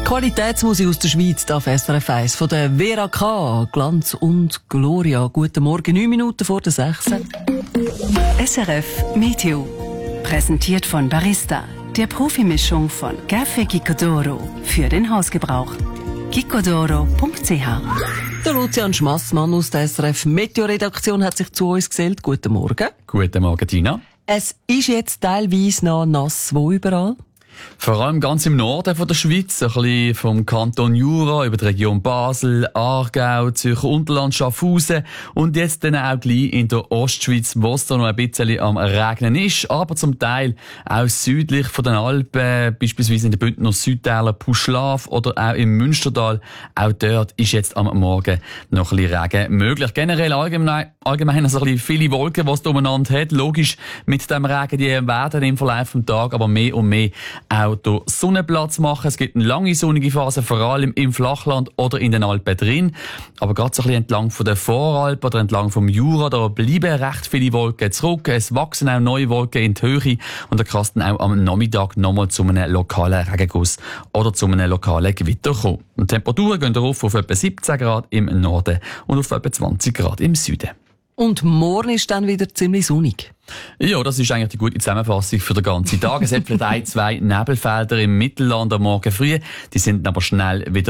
Qualitätsmusik aus der Schweiz, da SRF 1 von der Vera K. Glanz und Gloria. Guten Morgen, 9 Minuten vor der 6. SRF Meteo. Präsentiert von Barista, der Profimischung von Café Gicodoro für den Hausgebrauch. gicodoro.ch. Der Lucian Schmassmann aus der SRF Meteo-Redaktion hat sich zu uns gesellt. Guten Morgen. Guten Morgen, Tina. Es ist jetzt teilweise noch nass. Wo überall? Vor allem ganz im Norden von der Schweiz, ein bisschen vom Kanton Jura über die Region Basel, Aargau, Zürcher Unterland, Schaffhausen und jetzt dann auch gleich in der Ostschweiz, wo es da noch ein bisschen am Regnen ist, aber zum Teil auch südlich von den Alpen, beispielsweise in den Bündner Südtäler, Puschlav oder auch im Münstertal. Auch dort ist jetzt am Morgen noch ein bisschen Regen möglich. Generell allgemein also ein bisschen viele Wolken, die es da umeinander hat. Logisch, mit dem Regen, die werden im Verlauf des Tages aber mehr und mehr auch durch Sonnenplatz machen. Es gibt eine lange sonnige Phase, vor allem im Flachland oder in den Alpen drin. Aber gerade so ein bisschen entlang von der Voralpen oder entlang vom Jura, da bleiben recht viele Wolken zurück. Es wachsen auch neue Wolken in die Höhe und da kann es dann auch am Nachmittag nochmal zu einem lokalen Regenguss oder zu einem lokalen Gewitter kommen. Und die Temperaturen gehen auf etwa 17 Grad im Norden und auf etwa 20 Grad im Süden. Und morgen ist dann wieder ziemlich sonnig. Ja, das ist eigentlich die gute Zusammenfassung für den ganzen Tag. Es hat vielleicht 1, 2 Nebelfelder im Mittelland am Morgen früh. Die sind aber schnell wieder